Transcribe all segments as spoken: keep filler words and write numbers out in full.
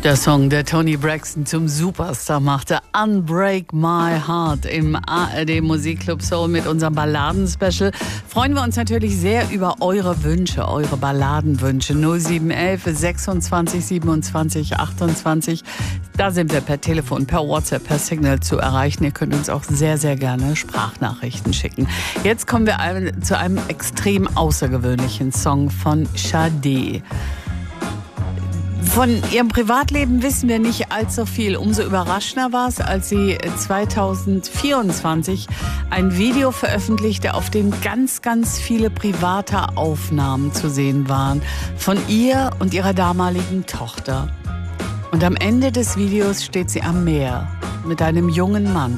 Der Song, der Toni Braxton zum Superstar machte, Unbreak My Heart im A R D Musikclub Soul mit unserem Balladen-Special. Freuen wir uns natürlich sehr über eure Wünsche, eure Balladenwünsche. null sieben eins eins sechsundzwanzig siebenundzwanzig achtundzwanzig. Da sind wir per Telefon, per WhatsApp, per Signal zu erreichen. Ihr könnt uns auch sehr, sehr gerne Sprachnachrichten schicken. Jetzt kommen wir zu einem extrem außergewöhnlichen Song von Sade. Von ihrem Privatleben wissen wir nicht allzu viel. Umso überraschender war es, als sie zweitausendvierundzwanzig ein Video veröffentlichte, auf dem ganz, ganz viele private Aufnahmen zu sehen waren. Von ihr und ihrer damaligen Tochter. Und am Ende des Videos steht sie am Meer mit einem jungen Mann.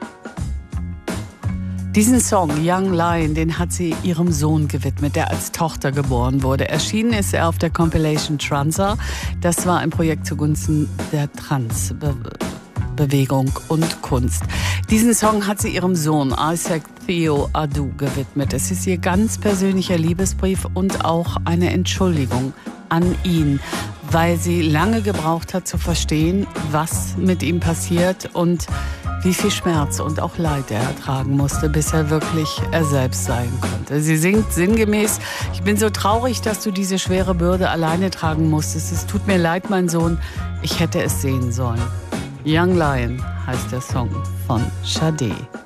Diesen Song, Young Lion, den hat sie ihrem Sohn gewidmet, der als Tochter geboren wurde. Erschienen ist er auf der Compilation Transa. Das war ein Projekt zugunsten der Transbewegung und Kunst. Diesen Song hat sie ihrem Sohn Isaac Theo Adu gewidmet. Es ist ihr ganz persönlicher Liebesbrief und auch eine Entschuldigung an ihn, weil sie lange gebraucht hat zu verstehen, was mit ihm passiert und wie viel Schmerz und auch Leid er ertragen musste, bis er wirklich er selbst sein konnte. Sie singt sinngemäß: Ich bin so traurig, dass du diese schwere Bürde alleine tragen musstest. Es tut mir leid, mein Sohn, ich hätte es sehen sollen. Young Lion heißt der Song von Sade.